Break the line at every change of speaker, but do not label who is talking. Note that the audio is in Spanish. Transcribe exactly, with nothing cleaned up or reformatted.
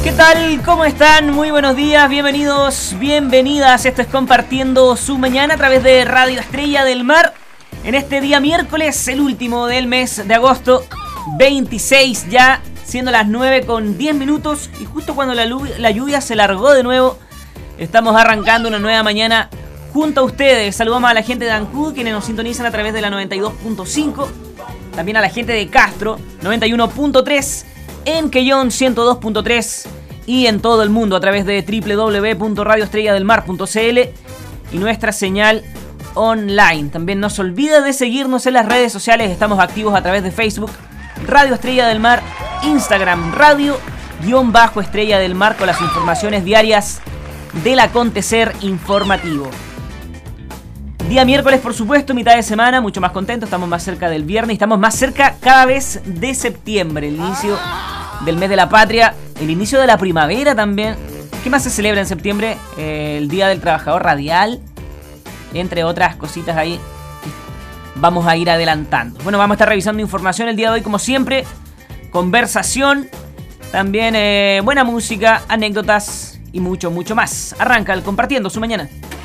¿Qué tal? ¿Cómo están? Muy buenos días, bienvenidos, bienvenidas. Esto es Compartiendo su Mañana a través de Radio Estrella del Mar. En este día miércoles, el último del mes de agosto, veintiséis ya, siendo las nueve con diez minutos. Y justo cuando la, la lluvia se largó de nuevo, estamos arrancando una nueva mañana junto a ustedes. Saludamos a la gente de Ancud, quienes nos sintonizan a través de la noventa y dos punto cinco. También a la gente de Castro, noventa y uno punto tres. En Quellón, ciento dos punto tres. Y en todo el mundo a través de doble u doble u doble u punto radio estrella del mar punto c l y nuestra señal online. También no se olvide de seguirnos en las redes sociales. Estamos activos a través de Facebook, Radio Estrella del Mar, Instagram, Radio guión bajo Estrella del Mar, con las informaciones diarias del acontecer informativo. Día miércoles, por supuesto, mitad de semana, mucho más contento. Estamos más cerca del viernes, estamos más cerca cada vez de septiembre, el inicio del mes de la patria, el inicio de la primavera también. ¿Qué más se celebra en septiembre? Eh, el Día del Trabajador Radial, entre otras cositas ahí que vamos a ir adelantando. Bueno, vamos a estar revisando información el día de hoy, como siempre, conversación, también eh, buena música, anécdotas y mucho, mucho más. Arranca el Compartiendo su Mañana.